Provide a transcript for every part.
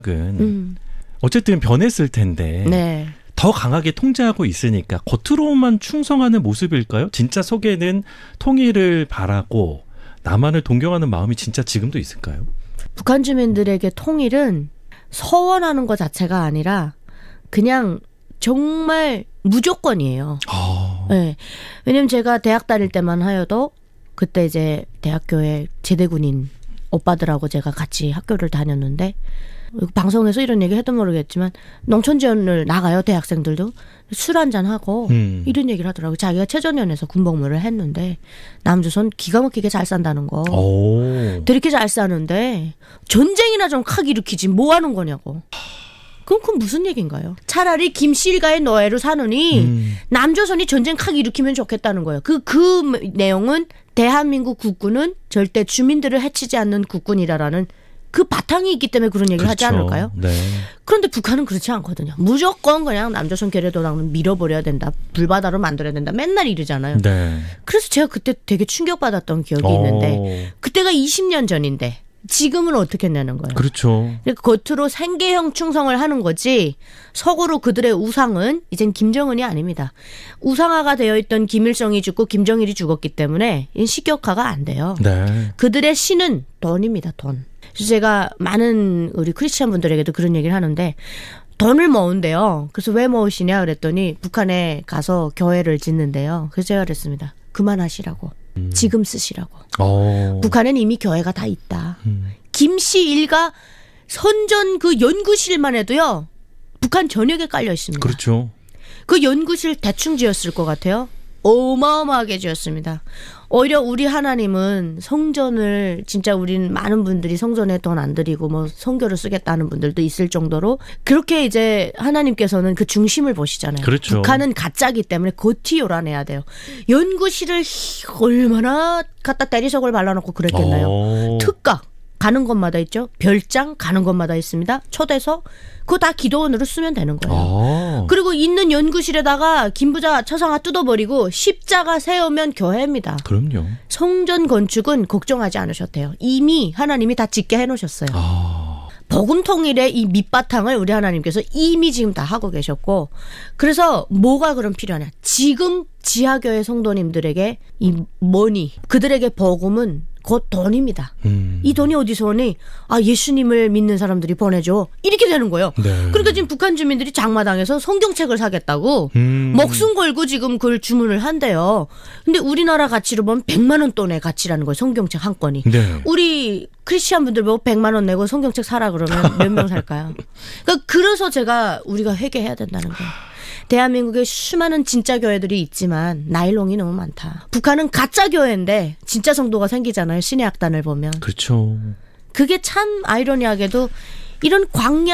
어쨌든 변했을 텐데 네. 더 강하게 통제하고 있으니까 겉으로만 충성하는 모습일까요? 진짜 속에는 통일을 바라고 남한을 동경하는 마음이 진짜 지금도 있을까요? 북한 주민들에게 통일은 서원하는 것 자체가 아니라 그냥 정말 무조건이에요. 네. 왜냐면 제가 대학 다닐 때만 하여도 그때 이제 대학교에 제대군인 오빠들하고 제가 같이 학교를 다녔는데 방송에서 이런 얘기 해도 모르겠지만 농촌지원을 나가요. 대학생들도 술 한잔하고 이런 얘기를 하더라고요. 자기가 최전연에서 군복무를 했는데 남조선 기가 막히게 잘 산다는 거. 되게 잘 사는데 전쟁이나 좀 칵 일으키지 뭐 하는 거냐고. 그건 무슨 얘기인가요? 차라리 김씨일가의 노예로 사느니 남조선이 전쟁 칵 일으키면 좋겠다는 거예요. 그 내용은 대한민국 국군은 절대 주민들을 해치지 않는 국군이라라는 그 바탕이 있기 때문에 그런 얘기를 하지 않을까요? 네. 그런데 북한은 그렇지 않거든요. 무조건 그냥 남조선 괴뢰도랑은 밀어버려야 된다. 불바다로 만들어야 된다. 맨날 이러잖아요. 네. 그래서 제가 그때 되게 충격받았던 기억이 있는데 그때가 20년 전인데 지금은 어떻게 내는 거예요? 그렇죠. 겉으로 생계형 충성을 하는 거지 속으로 그들의 우상은 이젠 김정은이 아닙니다. 우상화가 되어 있던 김일성이 죽고 김정일이 죽었기 때문에 식격화가 안 돼요. 네. 그들의 신은 돈입니다. 돈. 그래서 제가 많은 우리 크리스찬 분들에게도 그런 얘기를 하는데 돈을 모은대요. 그래서 왜 모으시냐 그랬더니 북한에 가서 교회를 짓는데요. 그래서 제가 그랬습니다. 그만하시라고. 지금 쓰시라고. 북한엔 이미 교회가 다 있다. 김씨 일가 선전 그 연구실만 해도요. 북한 전역에 깔려 있습니다. 그렇죠. 그 연구실 대충 지었을 것 같아요. 어마어마하게 지었습니다. 오히려 우리 하나님은 성전을 진짜 우린 많은 분들이 성전에 돈 안 들이고 뭐 성교를 쓰겠다는 분들도 있을 정도로 그렇게 이제 하나님께서는 그 중심을 보시잖아요. 그렇죠. 북한은 가짜기 때문에 고티 요란해야 돼요. 연구실을 얼마나 갖다 대리석을 발라놓고 그랬겠나요. 특각 가는 곳마다 있죠. 별장 가는 곳마다 있습니다. 초대석 그거 다 기도원으로 쓰면 되는 거예요. 그리고 있는 연구실에다가 김부자 처상화 뜯어버리고 십자가 세우면 교회입니다. 그럼요. 성전 건축은 걱정하지 않으셔도 돼요. 이미 하나님이 다 짓게 해놓으셨어요. 복음 통일의 이 밑바탕을 우리 하나님께서 이미 지금 다 하고 계셨고 그래서 뭐가 그럼 필요하냐. 지금 지하교회 성도님들에게 이 머니 그들에게 복음은 곧 돈입니다. 이 돈이 어디서 오니? 아 예수님을 믿는 사람들이 보내줘. 이렇게 되는 거예요. 네. 그러니까 지금 북한 주민들이 장마당에서 성경책을 사겠다고 목숨 걸고 지금 그걸 주문을 한대요. 근데 우리나라 가치로 보면 100만 원 돈의 가치라는 거예요. 성경책 한 권이. 네. 우리 크리스찬 분들 보고 100만 원 내고 성경책 사라 그러면 몇 명 살까요? 그러니까 그래서 제가 우리가 회개해야 된다는 거예요. 대한민국에 수많은 진짜 교회들이 있지만 나일롱이 너무 많다. 북한은 가짜 교회인데 진짜 성도가 생기잖아요. 신의 악단을 보면. 그렇죠. 그게 참 아이러니하게도 이런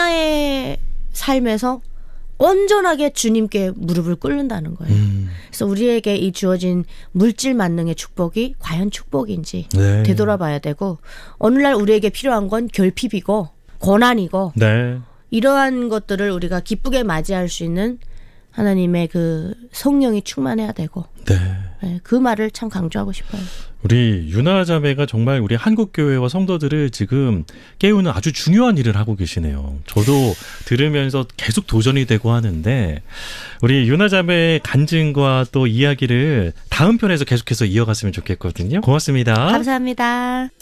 광야의 삶에서 온전하게 주님께 무릎을 꿇는다는 거예요. 그래서 우리에게 이 주어진 물질 만능의 축복이 과연 축복인지 네. 되돌아봐야 되고 오늘날 우리에게 필요한 건 결핍이고 고난이고 네. 이러한 것들을 우리가 기쁘게 맞이할 수 있는 하나님의 그 성령이 충만해야 되고 네. 네, 그 말을 참 강조하고 싶어요. 우리 유나 자매가 정말 우리 한국교회와 성도들을 지금 깨우는 아주 중요한 일을 하고 계시네요. 저도 들으면서 계속 도전이 되고 하는데 우리 유나 자매의 간증과 또 이야기를 다음 편에서 계속해서 이어갔으면 좋겠거든요. 고맙습니다. 감사합니다.